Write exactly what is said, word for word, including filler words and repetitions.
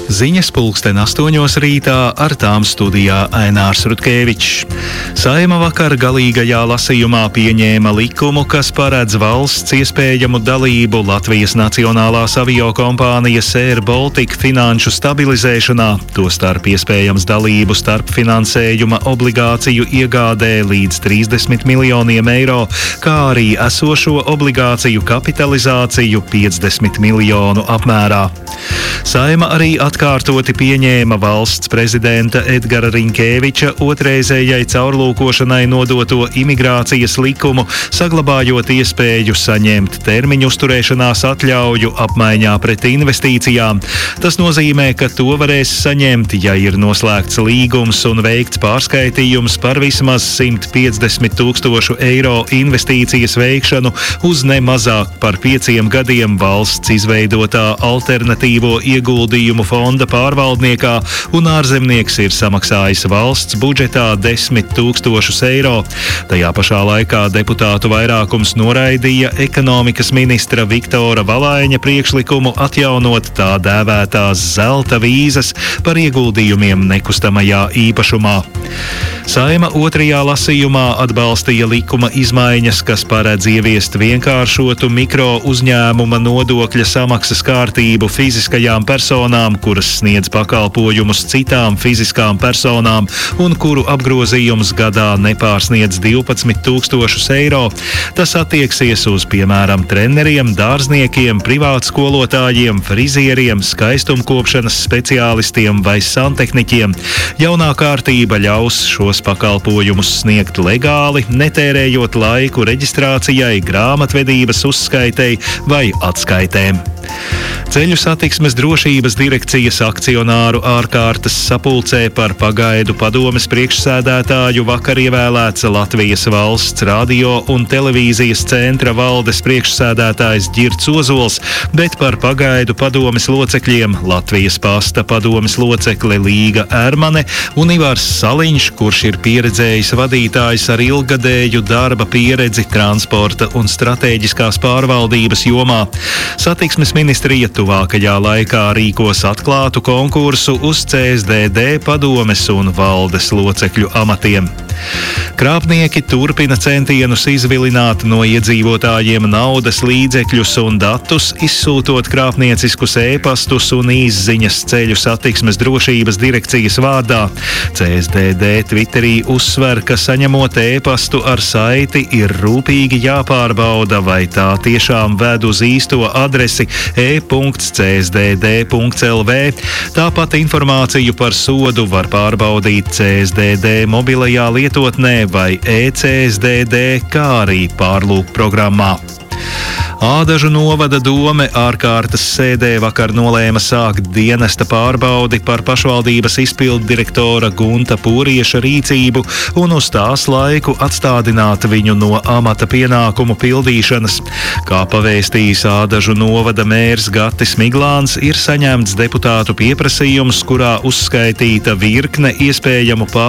Ziņas pulksten astoņos rītā, ar tām studijā Ainārs Rutkevičs. Saeima vakar galīgajā lasījumā pieņēma likumu, kas paredz valsts iespējamu dalību Latvijas Nacionālās aviokompānijas Air Baltica finanšu stabilizēšanā, tostarp iespējams dalību starp finansējuma obligāciju iegādē līdz trīsdesmit miljoniem eiro, kā arī esošo obligāciju kapitalizāciju piecdesmit miljonu apmērā. Saeima arī atkārtoti pieņēma valsts prezidenta Edgara Riņkēviča otrreizējai caurlūkošanai nodoto imigrācijas likumu, saglabājot iespēju saņemt termiņu uzturēšanās atļauju apmaiņā pret investīcijām. Tas nozīmē, ka to varēs saņemt, ja ir noslēgts līgums un veikts pārskaitījums par vismaz simt piecdesmit tūkstošu eiro investīcijas veikšanu uz ne mazāk par pieciem gadiem valsts izveidotā alternatīvo ieguldījumu fonda pārvaldniekā, un ārzemnieks ir samaksājis valsts budžetā desmit tūkstošus eiro. Tajā pašā laikā deputātu vairākums noraidīja ekonomikas ministra Viktora Valaiņa priekšlikumu atjaunot tā dēvētās zelta vīzas par ieguldījumiem nekustamajā īpašumā. Saeima otrajā lasījumā atbalstīja likuma izmaiņas, kas paredz ieviest vienkāršotu mikro uzņēmuma nodokļa samaksas kārtību fiziskajām personām, kuras sniedz pakalpojumus citām fiziskām personām un kuru apgrozījums gadā nepārsniedz divpadsmit tūkstošus eiro. Tas attieksies uz, piemēram, treneriem, dārzniekiem, privātskolotājiem, frizieriem, skaistumkopšanas speciālistiem vai santehniķiem. Jaunā kārtība ļaus šos pakalpojumus sniegt legāli, netērējot laiku reģistrācijai, grāmatvedības uzskaitei vai atskaitēm. Ceļu satiksmes drošības direkcijas akcionāru ārkārtas sapulcē par pagaidu padomes priekšsēdētāju vakar ievēlēts Latvijas valsts radio un televīzijas centra valdes priekšsēdētājs Ģirts Ozols, bet par pagaidu padomes locekļiem Latvijas pasta padomes locekle Līga Ermane un Ivars Saliņš, kurš ir pieredzējis vadītājs ar ilggadēju darba pieredzi transporta un stratēģiskās pārvaldības jomā. Satiksmes ministrija tuvākajā laikā rīkos atklātu konkursu uz C S D D padomes un valdes locekļu amatiem. Krāpnieki turpina centienus izvilināt no iedzīvotājiem naudas līdzekļus un datus, izsūtot krāpnieciskus ēpastus un īsziņas ceļu satiksmes drošības direkcijas vārdā. C S D D Twitterī uzsver, ka saņemot ēpastu ar saiti ir rūpīgi jāpārbauda, vai tā tiešām ved uz īsto adresi e punkts c s d d punkts l v. Tāpat informāciju par sodu var pārbaudīt C S D D mobilajā lietotnē vai e C S D D, kā arī pārlūk programmā. Ādažu novada dome ārkārtas sēdē vakar nolēma sākt dienesta pārbaudi par pašvaldības izpilddirektora Gunta Pūrieša rīcību un uz tās laiku atstādināt viņu no amata pienākumu pildīšanas. Kā pavēstījis Ādažu novada mērs Gatis Miglāns, ir saņemts deputātu pieprasījums, kurā uzskaitīta virkne iespējamu pārbaudi